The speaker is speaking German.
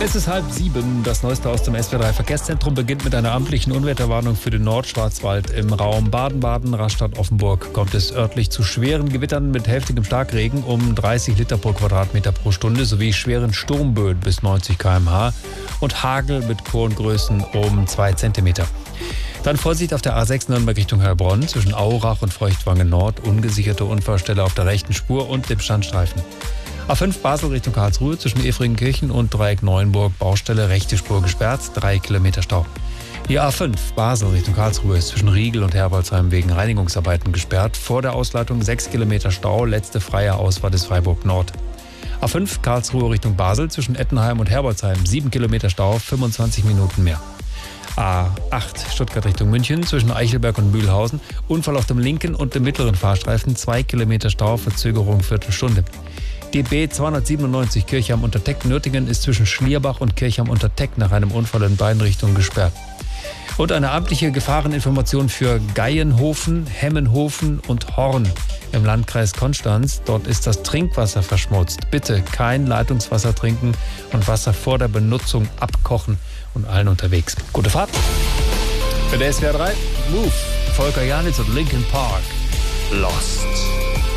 Es ist 6:30. Das Neueste aus dem SWR3 Verkehrszentrum beginnt mit einer amtlichen Unwetterwarnung für den Nordschwarzwald. Im Raum Baden-Baden, Rastatt, Offenburg kommt es örtlich zu schweren Gewittern mit heftigem Starkregen um 30 Liter pro Quadratmeter pro Stunde sowie schweren Sturmböen bis 90 km/h und Hagel mit Korngrößen um 2 Zentimeter. Dann Vorsicht auf der A6 Nürnberg Richtung Heilbronn zwischen Aurach und Feuchtwangen Nord. Ungesicherte Unfallstelle auf der rechten Spur und dem Standstreifen. A5 Basel Richtung Karlsruhe zwischen Efringenkirchen und Dreieck Neuenburg. Baustelle, rechte Spur gesperrt, 3 Kilometer Stau. Die A5 Basel Richtung Karlsruhe ist zwischen Riegel und Herbolzheim wegen Reinigungsarbeiten gesperrt. Vor der Ausleitung 6 Kilometer Stau, letzte freie Ausfahrt ist Freiburg Nord. A5 Karlsruhe Richtung Basel zwischen Ettenheim und Herbolzheim, 7 Kilometer Stau, 25 Minuten mehr. A8 Stuttgart Richtung München zwischen Eichelberg und Mühlhausen. Unfall auf dem linken und dem mittleren Fahrstreifen, 2 Kilometer Stau, Verzögerung Viertelstunde. Die B297 Kirchheim-Unterteck-Nürtingen ist zwischen Schlierbach und Kirchheim-Unterteck nach einem Unfall in beiden Richtungen gesperrt. Und eine amtliche Gefahreninformation für Gaienhofen, Hemmenhofen und Horn im Landkreis Konstanz. Dort ist das Trinkwasser verschmutzt. Bitte kein Leitungswasser trinken und Wasser vor der Benutzung abkochen und allen unterwegs. Gute Fahrt. Für der SWR 3, Move, Volker Janitz und Linkin Park, Lost.